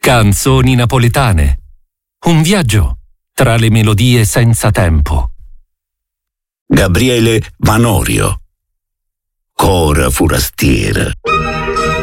Canzoni napoletane. Un viaggio tra le melodie senza tempo. Gabriele Vanorio. Cora forastiera.